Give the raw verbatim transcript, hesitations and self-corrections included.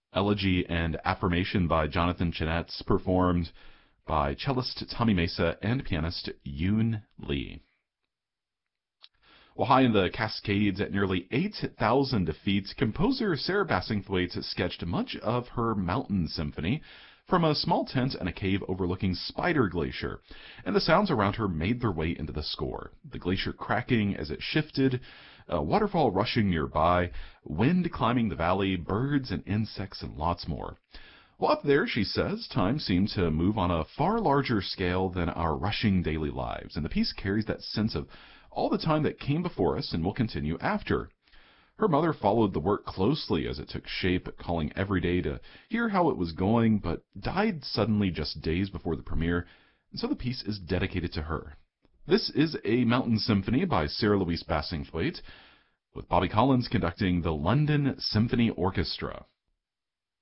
Elegy and Affirmation by Jonathan Chenetz, performed by cellist Tommy Mesa and pianist Yoon Lee. Well, high in the Cascades at nearly eight thousand feet, composer Sarah Bassingthwaighte sketched much of her Mountain Symphony from a small tent and a cave overlooking Spider Glacier, and the sounds around her made their way into the score. The glacier cracking as it shifted, a waterfall rushing nearby, wind climbing the valley, birds and insects, and lots more. Well, up there, she says, time seemed to move on a far larger scale than our rushing daily lives, and the piece carries that sense of all the time that came before us and will continue after. Her mother followed the work closely as it took shape, calling every day to hear how it was going, but died suddenly just days before the premiere, and so the piece is dedicated to her. This is a Mountain Symphony by Sarah Louise Bassingthwaighte, with Bobby Collins conducting the London Symphony Orchestra.